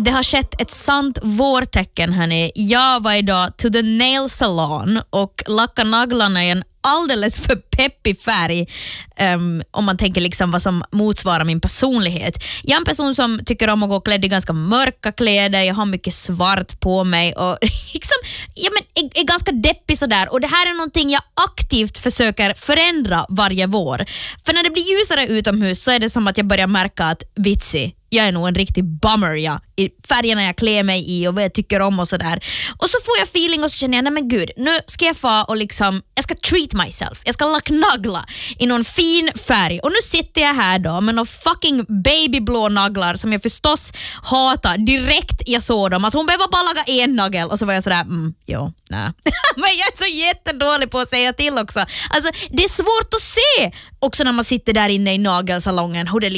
Det har skett ett sant vårtecken, hörni. Jag var idag to the nail salon och lackade naglarna i en alldeles för peppig färg, om man tänker liksom vad som motsvarar min personlighet. Jag är en person som tycker om att gå klädd i ganska mörka kläder. Jag har mycket svart på mig och liksom, är ganska deppig sådär. Och det här är någonting jag aktivt försöker förändra varje vår. För när det blir ljusare utomhus så är det som att jag börjar märka att jag är nog en riktig bummer, i färgerna jag klär mig i och vad jag tycker om och sådär. Och så får jag feeling och så känner jag, nej men gud, nu ska jag få och liksom, jag ska treat myself. Jag ska lacknagla i någon fin färg. Och nu sitter jag här då med någon fucking babyblå naglar som jag förstås hatar direkt jag såg dem. Alltså hon behöver bara laga en nagel och så var jag sådär, nej. Men jag är så jättedålig på att säga till också. Alltså det är svårt att se också när man sitter där inne i nagelsalongen hur det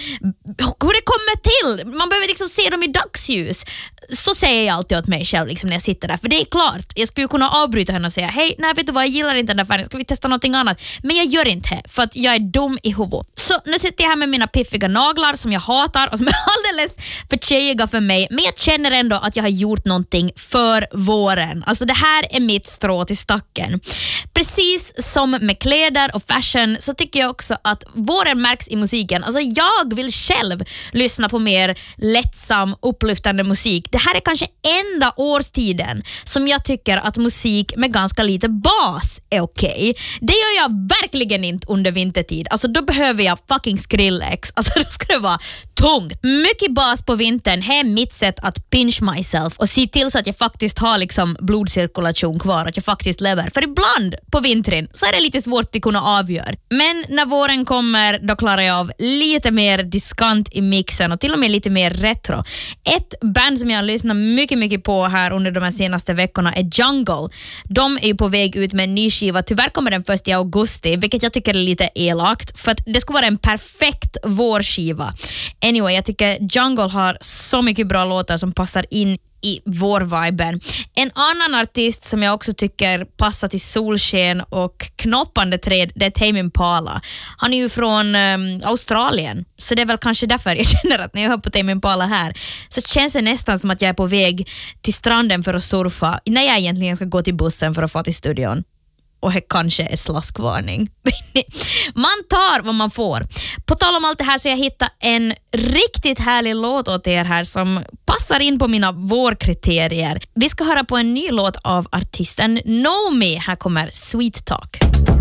kommer till. Man behöver liksom se dem i dagsljus. Så säger jag alltid åt mig själv liksom, när jag sitter där. För det är klart, jag skulle kunna avbryta henne och säga, hej, nej vet du vad, jag gillar inte den där färgen, ska vi testa någonting annat? Men jag gör inte det, för att jag är dum i huvudet. Så nu sitter jag här med mina piffiga naglar som jag hatar och som är alldeles för tjejiga för mig. Men jag känner ändå att jag har gjort någonting för våren. Alltså det här är mitt strå till stacken. Precis som med kläder och fashion så tycker jag också att våren märks i musiken. Alltså jag vill själv lyssna på mer lättsam, upplyftande musik. Det här är kanske enda årstiden som jag tycker att musik med ganska lite bas är okej. Det gör jag verkligen inte under vintertid. Alltså då behöver jag fucking Skrillex. Alltså då ska det vara tungt. Mycket bas på vintern är mitt sätt att pinch myself och se till så att jag faktiskt har liksom blodcirkulation kvar, att jag faktiskt lever. För ibland på vintern så är det lite svårt att kunna avgöra. Men när våren kommer, då klarar jag av lite mer diskant i mixen och till och med lite mer retro. Ett band som jag har lyssnat mycket på här under de här senaste veckorna är Jungle. De är ju på väg ut med en ny skiva. Tyvärr kommer den först i augusti, vilket jag tycker är lite elakt, för att det ska vara en perfekt vårskiva. Anyway, jag tycker Jungle har så mycket bra låtar som passar in i vårviben. En annan artist som jag också tycker passar till solsken och knoppande träd, det är Tame Impala. Han är ju från Australien, så det är väl kanske därför jag känner att när jag hör på Tame Impala här så känns det nästan som att jag är på väg till stranden för att surfa när jag egentligen ska gå till bussen för att få till studion. Och det kanske är slaskvarning. Man tar vad man får. På tal om allt det här så jag hittat en riktigt härlig låt åt er här som passar in på mina vårkriterier. Vi ska höra på en ny låt av artisten Nomi. Här kommer Sweet Talk.